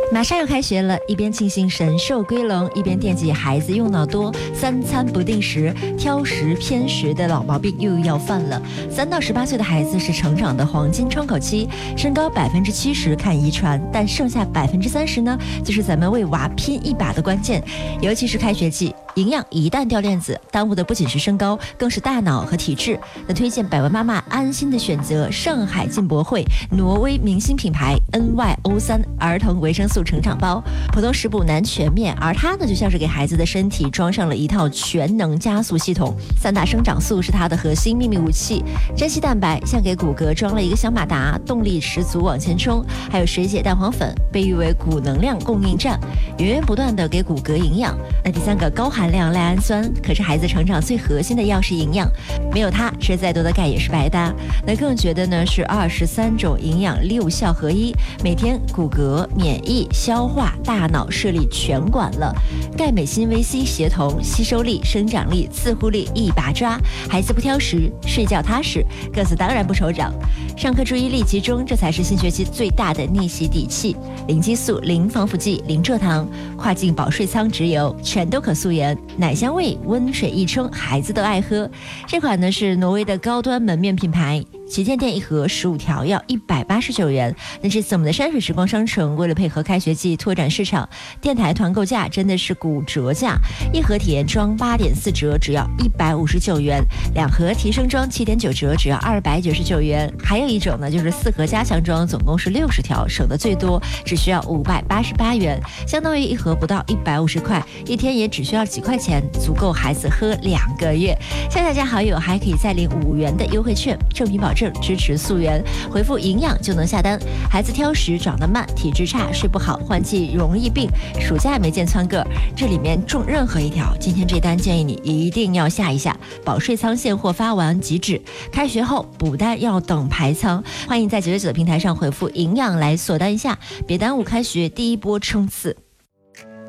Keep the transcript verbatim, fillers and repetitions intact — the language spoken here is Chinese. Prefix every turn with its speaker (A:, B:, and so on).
A: 马上要开学了，一边庆幸神兽归笼，一边惦记孩子用脑多，三餐不定时、挑食偏食的老毛病又要犯了。三到十八岁的孩子是成长的黄金窗口期，身高百分之七十看遗传，但剩下百分之三十呢，就是咱们为娃拼一把的关键。尤其是开学季，营养一旦掉链子，耽误的不仅是身高，更是大脑和体质。那推荐百万妈妈安心的选择上海进博会挪威明星品牌 N Y O 三 儿童维生素成长包，普通食补难全面，而它呢就像是给孩子的身体装上了一套全能加速系统。三大生长素是它的核心秘密武器，珍稀蛋白像给骨骼装了一个小马达，动力十足往前冲。还有水解蛋黄粉，被誉为骨能量供应站，源源不断的给骨骼营养。那第三个高含量赖氨酸，可是孩子成长最核心的药食营养，没有它吃再多的钙也是白搭。那更觉得呢是二十三种营养六效合一，每天骨骼、免疫、消化、大脑视力全管了。钙镁锌维 C 协同，吸收力、生长力、自护力一把抓，孩子不挑食，睡觉踏实，个子当然不愁长。上课注意力集中，这才是新学期最大的逆袭底气。零激素、零防腐剂、零蔗糖，跨境保税仓直邮，全都可溯源，奶香味，温水一冲，孩子都爱喝。这款呢是挪威的高端门面品牌，旗舰店一盒十五条要一百八十九元。那这次我们的山水时光商城为了配合开学季拓展市场，电台团购价真的是骨折价，一盒体验装八点四折只要一百五十九元，两盒提升装七点九折只要二百九十九元。还有一种呢就是四盒加强装，总共是六十条，省的最多，只需要五百八十八元，相当于一盒不到一百五十块，一天也只需要几块钱，足够孩子喝两个月。向大家好友还可以再领五元的优惠券，正品保证，支持溯源，回复营养就能下单。孩子挑食、长得慢、体质差、睡不好、换季容易病，暑假没见蹿个，这里面中任何一条，今天这单建议你一定要下一下。保税仓现货发完即止，开学后补单要等排仓，欢迎在九九九的平台上回复营养来锁单一下，别耽误开学第一波冲刺。